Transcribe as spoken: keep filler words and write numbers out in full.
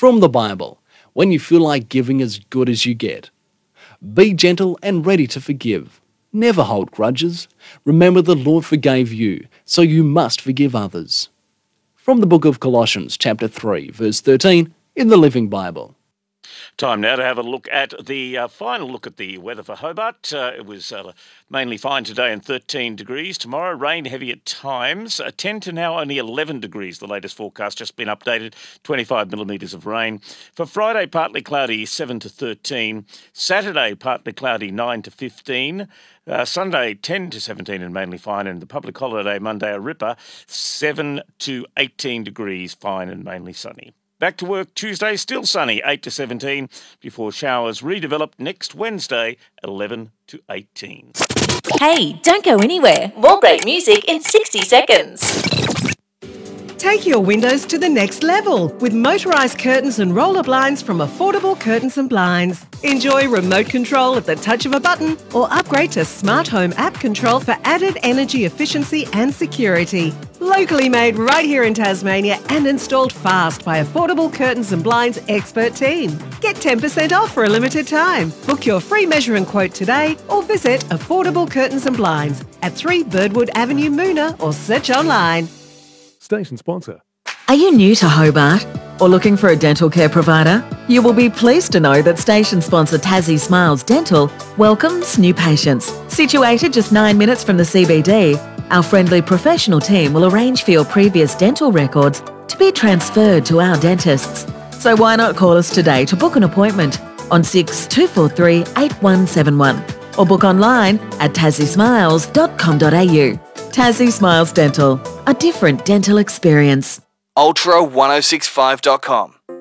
From the Bible, when you feel like giving as good as you get. Be gentle and ready to forgive. Never hold grudges. Remember the Lord forgave you, so you must forgive others. From the book of Colossians, chapter three, verse thirteen, in the Living Bible. Time now to have a look at the uh, final look at the weather for Hobart. Uh, it was uh, mainly fine today and thirteen degrees. Tomorrow, rain heavy at times. Uh, ten to now only eleven degrees. The latest forecast just been updated. twenty-five millimetres of rain. For Friday, partly cloudy, seven to thirteen. Saturday, partly cloudy, nine to fifteen. Uh, Sunday, ten to seventeen and mainly fine. And the public holiday, Monday, a ripper, seven to eighteen degrees, fine and mainly sunny. Back to work Tuesday, still sunny, eight to seventeen, before showers redevelop next Wednesday, eleven to eighteen. Hey, don't go anywhere. More great music in sixty seconds. Take your windows to the next level with motorised curtains and roller blinds from Affordable Curtains and Blinds. Enjoy remote control at the touch of a button or upgrade to Smart Home app control for added energy efficiency and security. Locally made right here in Tasmania and installed fast by Affordable Curtains and Blinds expert team. Get ten percent off for a limited time. Book your free measure and quote today or visit Affordable Curtains and Blinds at three Birdwood Avenue, Moona, or search online. Station sponsor. Are you new to Hobart or looking for a dental care provider? You will be pleased to know that station sponsor Tassie Smiles Dental welcomes new patients. Situated just nine minutes from the C B D, our friendly professional team will arrange for your previous dental records to be transferred to our dentists. So why not call us today to book an appointment on six two four three eight one seven one or book online at tassie smiles dot com dot a u. Tassie Smiles Dental, a different dental experience. ultra ten sixty-five dot com.